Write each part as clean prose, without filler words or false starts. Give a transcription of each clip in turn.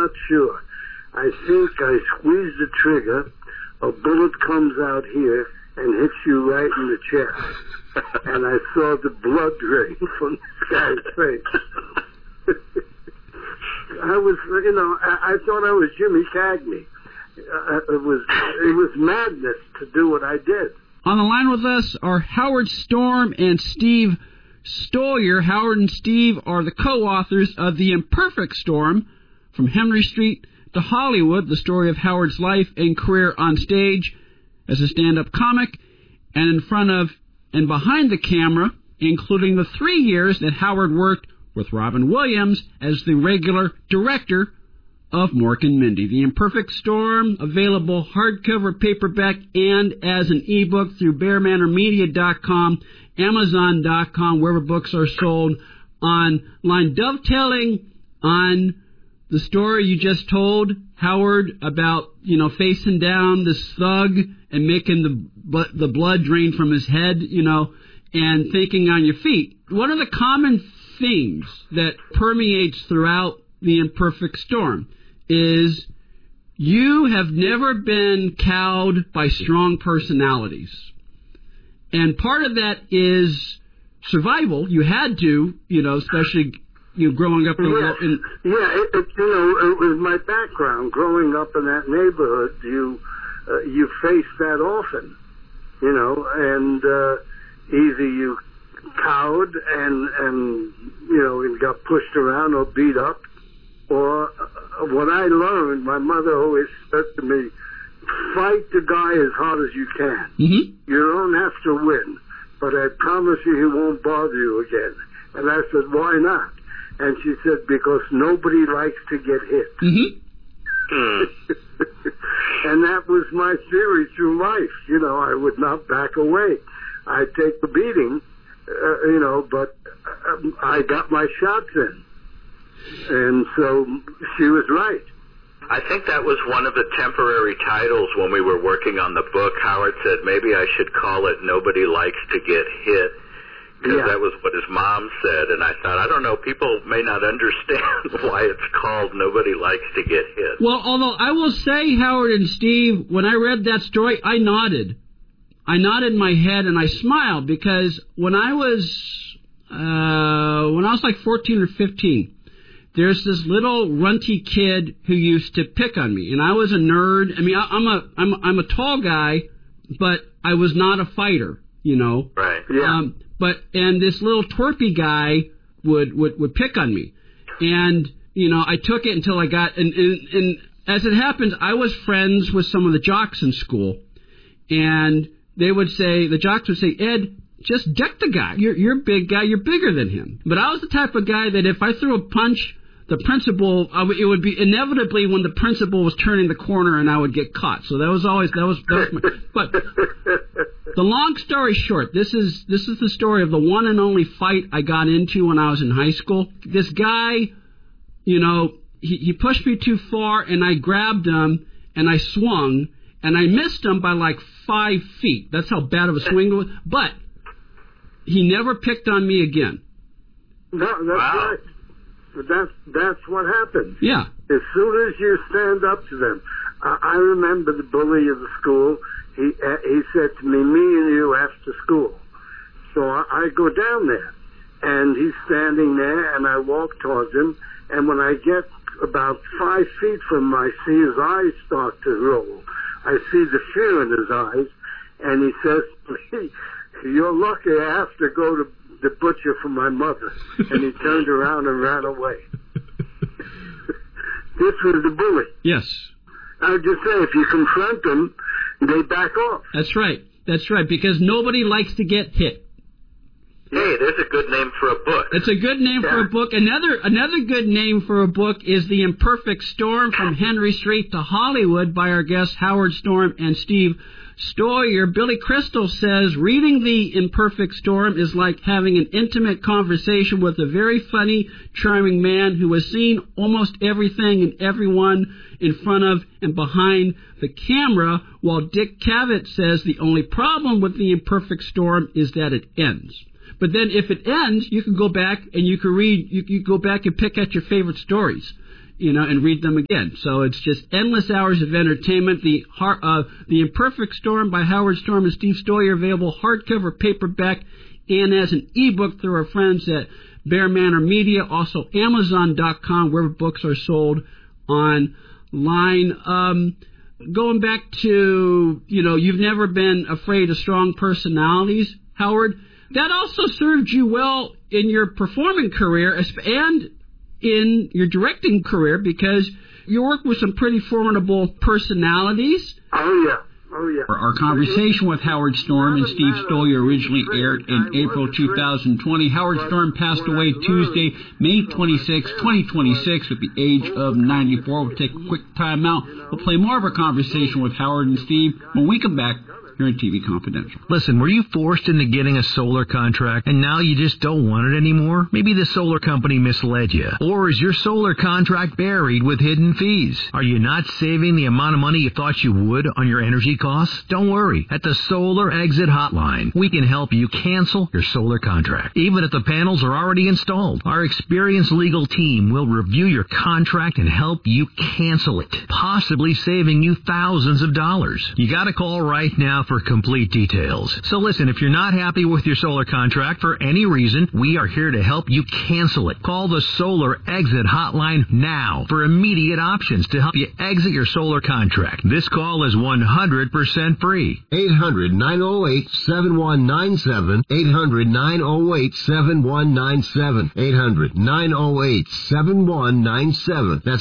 not sure. I think I squeeze the trigger, a bullet comes out here and hits you right in the chest. And I saw the blood drain from this guy's face. I thought I was Jimmy Cagney. It was madness to do what I did. On the line with us are Howard Storm and Steve Steuer. Howard and Steve are the co-authors of The Imperfect Storm, From Henry Street to Hollywood, the story of Howard's life and career on stage as a stand-up comic and in front of and behind the camera, including the 3 years that Howard worked with Robin Williams as the regular director of Mork and Mindy. The Imperfect Storm, available hardcover, paperback, and as an ebook through BearManorMedia.com, Amazon.com, wherever books are sold online. Dovetailing on the story you just told, Howard, about, facing down this thug and making the blood drain from his head, and thinking on your feet. One of the common themes that permeates throughout The Imperfect Storm is you have never been cowed by strong personalities. And part of that is survival. You had to, especially growing up in... it was my background. Growing up in that neighborhood, you face that often, and either you cowed and got pushed around or beat up, or what I learned, my mother always said to me, fight the guy as hard as you can. Mm-hmm. You don't have to win, but I promise you he won't bother you again. And I said, why not? And she said, because nobody likes to get hit. Mm-hmm. And that was my theory through life. I would not back away. I'd take the beating, but I got my shots in. And so she was right. I think that was one of the temporary titles when we were working on the book. Howard said maybe I should call it Nobody Likes to Get Hit, because that was what his mom said. And I thought, I don't know, people may not understand why it's called Nobody Likes to Get Hit. Well, although I will say, Howard and Steve, when I read that story, I nodded. I nodded my head and I smiled, because when I was like 14 or 15, there's this little runty kid who used to pick on me, and I was a nerd. I mean, I'm a tall guy, but I was not a fighter, Right. Yeah. And this little twerpy guy would pick on me, and I took it until I got and as it happens, I was friends with some of the jocks in school, and the jocks would say, Ed, just deck the guy. You're a big guy. You're bigger than him. But I was the type of guy that if I threw a punch, the principal, it would be inevitably when the principal was turning the corner and I would get caught. So that was my, but the long story short, this is the story of the one and only fight I got into when I was in high school. This guy, he pushed me too far and I grabbed him and I swung and I missed him by like 5 feet. That's how bad of a swing it was. But he never picked on me again. No, that's right. But that's what happens. Yeah. As soon as you stand up to them. I remember the bully of the school. He said to me and you after school. So I go down there, and he's standing there, and I walk towards him, and when I get about 5 feet from him, I see his eyes start to roll. I see the fear in his eyes, and he says to me, you're lucky I have to go to the butcher for my mother. And he turned around and ran away. This was the bully. Yes. I would just say, if you confront them, they back off. That's right, because nobody likes to get hit. Hey, there's a good name for a book. It's a good name for a book. Another good name for a book is The Imperfect Storm, From Henry Street to Hollywood, by our guests Howard Storm and Steve Steuer. Billy Crystal says, reading The Imperfect Storm is like having an intimate conversation with a very funny, charming man who has seen almost everything and everyone in front of and behind the camera, while Dick Cavett says the only problem with The Imperfect Storm is that it ends. But then if it ends, you can go back and you can read, you go back and pick at your favorite stories. and read them again. So it's just endless hours of entertainment. The Imperfect Storm by Howard Storm and Steve Stollier, available hardcover, paperback, and as an ebook through our friends at Bear Manor Media. Also Amazon.com, wherever books are sold online. Going back to, you've never been afraid of strong personalities, Howard. That also served you well in your performing career and in your directing career, because you work with some pretty formidable personalities. Oh, yeah. Our conversation with Howard Storm and Steve Stollier originally aired in April 2020. Howard Storm passed away Tuesday, May 26, 2026, at the age of 94. We'll take a quick time out. We'll play more of our conversation with Howard and Steve when we come back here on TV Confidential. Listen, were you forced into getting a solar contract and now you just don't want it anymore? Maybe the solar company misled you. Or is your solar contract buried with hidden fees? Are you not saving the amount of money you thought you would on your energy costs? Don't worry. At the Solar Exit Hotline, we can help you cancel your solar contract, even if the panels are already installed. Our experienced legal team will review your contract and help you cancel it, possibly saving you thousands of dollars. You got to call right now for complete details. So listen, if you're not happy with your solar contract for any reason, we are here to help you cancel it. Call the Solar Exit Hotline now for immediate options to help you exit your solar contract. This call is 100% free. 800-908-7197. 800-908-7197. 800-908-7197. That's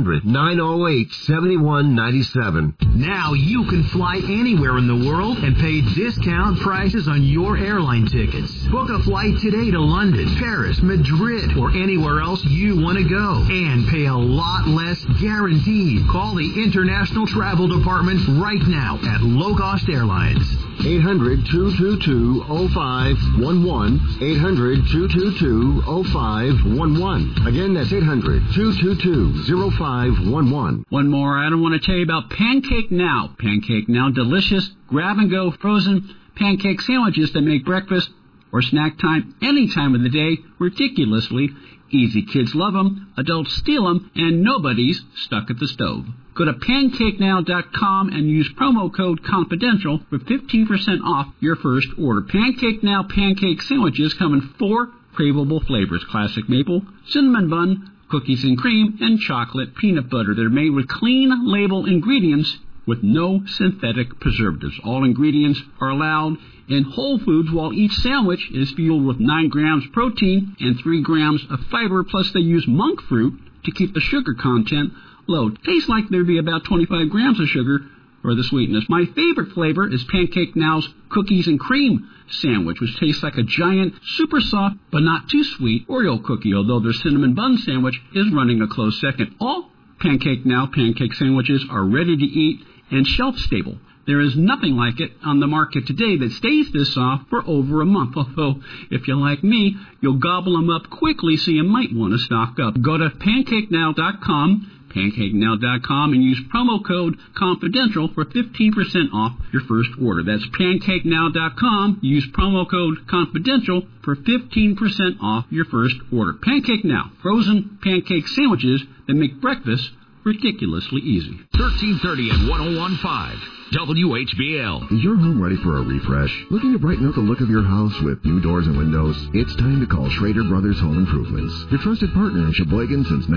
800-908-7197. Now you can fly anywhere in the world and pay discount prices on your airline tickets. Book a flight today to London, Paris, Madrid, or anywhere else you want to go, and pay a lot less guaranteed. Call the International Travel Department right now at Low Cost Airlines. 800-222-0511. 800-222-0511. Again, that's 800-222-0511. One more item I want to tell you about Pancake Now. Pancake Now, delicious grab-and-go frozen pancake sandwiches that make breakfast or snack time any time of the day ridiculously easy. Kids love them, adults steal them, and nobody's stuck at the stove. Go to PancakeNow.com and use promo code CONFIDENTIAL for 15% off your first order. Pancake Now pancake sandwiches come in 4 craveable flavors: classic maple, cinnamon bun, cookies and cream, and chocolate peanut butter. They're made with clean label ingredients with no synthetic preservatives. All ingredients are allowed in Whole Foods, while each sandwich is fueled with 9 grams protein and 3 grams of fiber, plus they use monk fruit to keep the sugar content low. Tastes like there'd be about 25 grams of sugar for the sweetness. My favorite flavor is Pancake Now's cookies and cream sandwich, which tastes like a giant, super soft, but not too sweet Oreo cookie, although their cinnamon bun sandwich is running a close second. All Pancake Now pancake sandwiches are ready to eat and shelf-stable. There is nothing like it on the market today that stays this soft for over a month. Although, if you're like me, you'll gobble them up quickly, so you might want to stock up. Go to PancakeNow.com, PancakeNow.com, and use promo code CONFIDENTIAL for 15% off your first order. That's PancakeNow.com. Use promo code CONFIDENTIAL for 15% off your first order. Pancake Now, frozen pancake sandwiches that make breakfast ridiculously easy. 1330 and 101.5. WHBL. Is your home ready for a refresh? Looking to brighten up the look of your house with new doors and windows? It's time to call Schrader Brothers Home Improvements, your trusted partner in Sheboygan since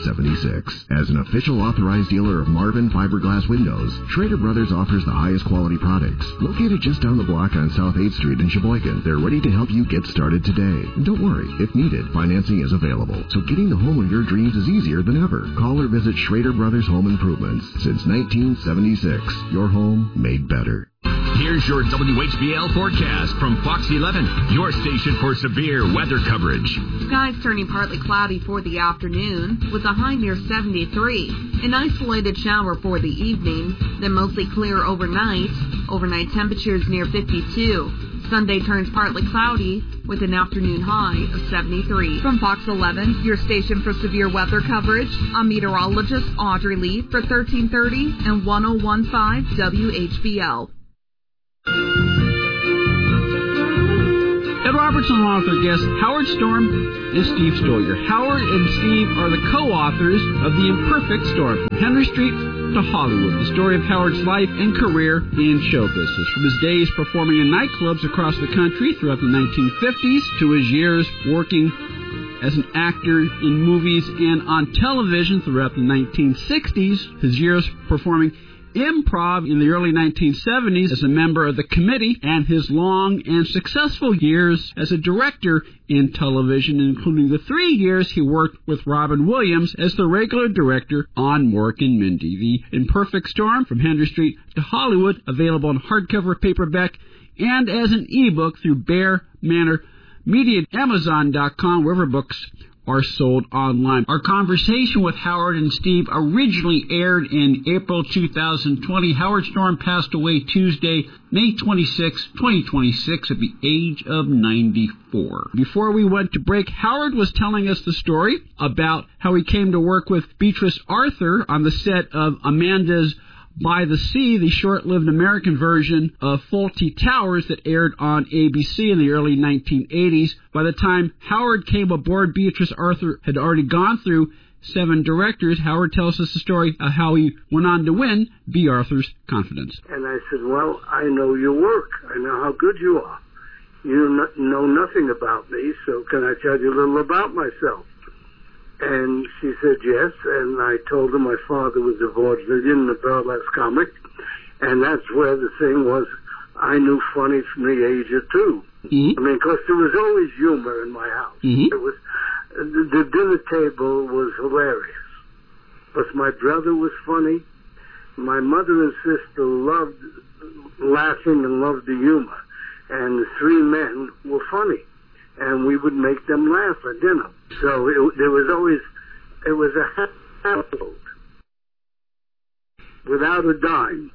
1976. As an official authorized dealer of Marvin fiberglass windows, Schrader Brothers offers the highest quality products. Located just down the block on South 8th Street in Sheboygan, they're ready to help you get started today. And don't worry, if needed, financing is available. So getting the home of your dreams is easier than ever. Call or visit Schrader Brothers Home Improvements. Since 1976, your home made better. Here's your WHBL forecast from Fox 11, your station for severe weather coverage. Skies turning partly cloudy for the afternoon with a high near 73. An isolated shower for the evening, then mostly clear overnight. Overnight temperatures near 52. Sunday turns partly cloudy with an afternoon high of 73. From Fox 11, your station for severe weather coverage, I'm meteorologist Audrey Lee for 1330 and 101.5 WHBL. Ed Robertson along with our guests Howard Storm and Steve Stoliar. Howard and Steve are the co-authors of The Imperfect Storm, From Henry Street to Hollywood, the story of Howard's life and career in show business. From his days performing in nightclubs across the country throughout the 1950s to his years working as an actor in movies and on television throughout the 1960s, his years performing improv in the early 1970s as a member of the committee, and his long and successful years as a director in television, including the 3 years he worked with Robin Williams as the regular director on Mork and Mindy. The Imperfect Storm, From Henry Street to Hollywood, available in hardcover, paperback, and as an ebook through Bear Manor Media, Amazon.com, wherever books are sold online. Our conversation with Howard and Steve originally aired in April 2020. Howard Storm passed away Tuesday, May 26, 2026, at the age of 94. Before we went to break, Howard was telling us the story about how he came to work with Beatrice Arthur on the set of Amanda's By the Sea, the short-lived American version of Fawlty Towers that aired on ABC in the early 1980s. By the time Howard came aboard, Beatrice Arthur had already gone through 7 directors. Howard tells us the story of how he went on to win B. Arthur's confidence. And I said, well, I know your work. I know how good you are. You know nothing about me, so can I tell you a little about myself? And she said yes, and I told her my father was a vaudevillian and a burlesque comic, and that's where the thing was. I knew funny from the age of 2. Mm-hmm. I mean, because there was always humor in my house. Mm-hmm. It was the dinner table was hilarious, but my brother was funny. My mother and sister loved laughing and loved the humor, and the 3 men were funny. And we would make them laugh at dinner. So it was a household without a dime.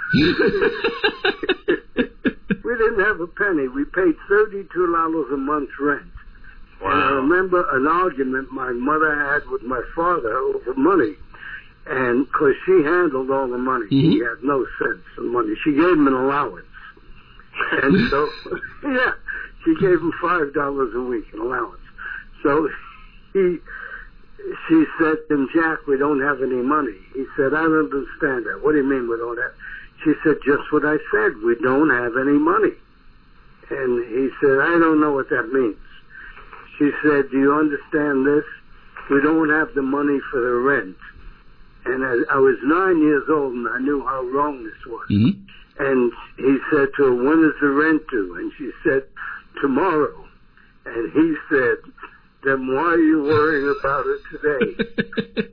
We didn't have a penny. We paid $32 a month rent. Wow. And I remember an argument my mother had with my father over money. And because she handled all the money, he had no sense of money. She gave him an allowance. And so, yeah. She gave him $5 a week in allowance. So she said to him, Jack, we don't have any money. He said, I don't understand that. What do you mean we don't have? She said, just what I said. We don't have any money. And he said, I don't know what that means. She said, do you understand this? We don't have the money for the rent. And I was 9 years old, and I knew how wrong this was. Mm-hmm. And he said to her, when is the rent due? And she said, tomorrow. And he said, then why are you worrying about it today?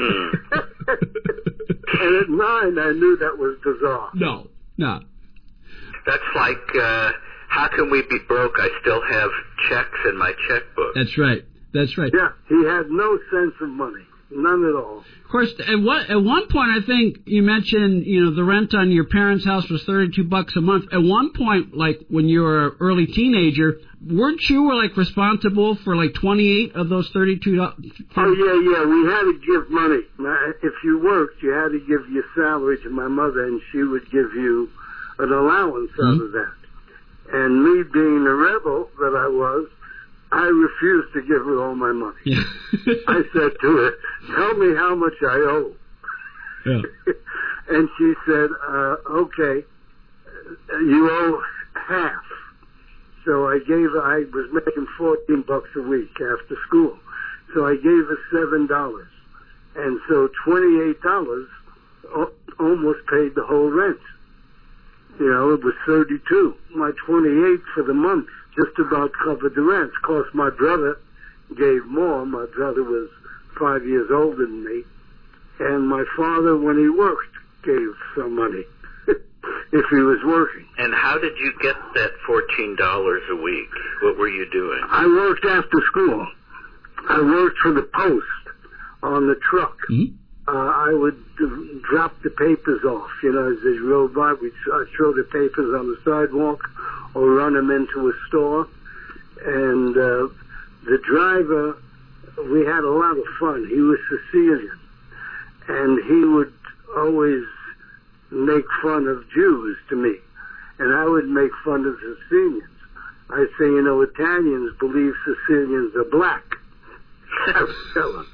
And at 9, I knew that was bizarre. No. That's like, how can we be broke? I still have checks in my checkbook. That's right. Yeah, he had no sense of money. None at all. Of course, at one point, I think you mentioned, the rent on your parents' house was $32 a month. At one point, like when you were an early teenager, weren't you responsible for 28 of those $32? Oh yeah. We had to give money. If you worked, you had to give your salary to my mother, and she would give you an allowance out of that. And me being the rebel that I was, I refused to give her all my money. Yeah. I said to her, tell me how much I owe. Yeah. And she said, okay, you owe half. So I was making $14 a week after school. So I gave her $7. And so $28 almost paid the whole rent. It was $32. My $28 for the month just about covered the rent. Of course, my brother gave more. My brother was 5 years older than me. And my father, when he worked, gave some money if he was working. And how did you get that $14 a week? What were you doing? I worked after school. I worked for the post on the truck. Mm-hmm. I would drop the papers off, as they rode by. We'd throw the papers on the sidewalk or run them into a store. And the driver, we had a lot of fun. He was Sicilian. And he would always make fun of Jews to me. And I would make fun of Sicilians. I say, you know, Italians believe Sicilians are black. I would tell them.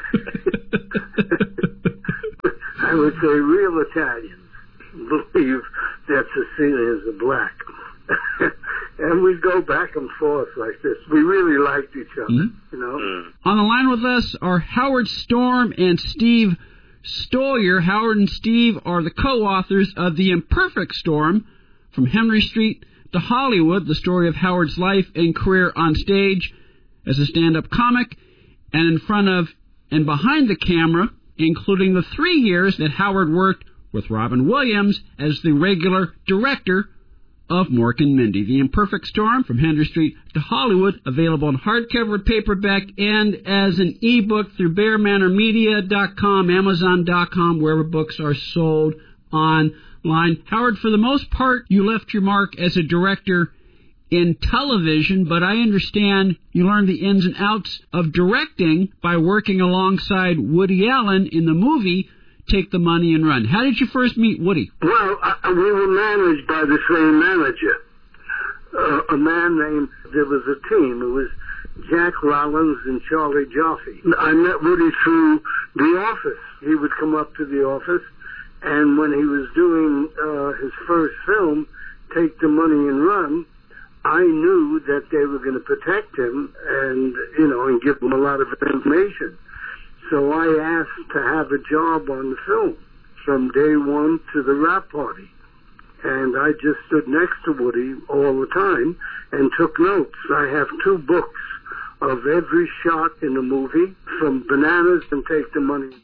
I would say real Italians believe that Sicilians are black. And we go back and forth like this. We really liked each other, you know. On the line with us are Howard Storm and Steve Stollier. Howard and Steve are the co-authors of The Imperfect Storm, From Henry Street to Hollywood, the story of Howard's life and career on stage as a stand-up comic and in front of and behind the camera, including the 3 years that Howard worked with Robin Williams as the regular director of Mork and Mindy. The Imperfect Storm, From Henry Street to Hollywood, available in hardcover, paperback, and as an ebook through BearManorMedia.com, Amazon.com, wherever books are sold online. Howard, for the most part, you left your mark as a director in television, but I understand you learned the ins and outs of directing by working alongside Woody Allen in the movie Take the Money and Run. How did you first meet Woody? Well, we were managed by the same manager. A man named, there was a team. It was Jack Rollins and Charlie Jaffe. I met Woody through The Office. He would come up to the office, and when he was doing his first film, Take the Money and Run, I knew that they were going to protect him and, you know, and give him a lot of information. So I asked to have a job on the film from day one to the wrap party. And I just stood next to Woody all the time and took notes. I have 2 books of every shot in the movie, from Bananas and Take the Money.